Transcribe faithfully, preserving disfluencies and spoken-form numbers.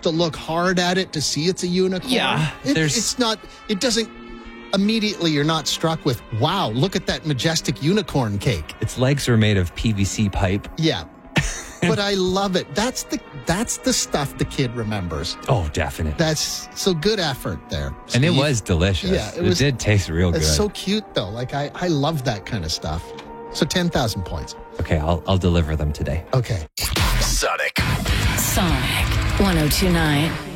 to look hard at it to see it's a unicorn. Yeah, It, there's- it's not, it doesn't, immediately you're not struck with, wow, look at that majestic unicorn cake. Its legs are made of P V C pipe. Yeah. But I love it. That's the that's the stuff the kid remembers. Oh, definitely. That's so good effort there. And it Steve. was delicious. Yeah, it it, was- did taste real good. It's so cute though. Like I, I love that kind of stuff. So ten thousand points. Okay, I'll I'll deliver them today. Okay. Sonic. Sonic one oh two point nine.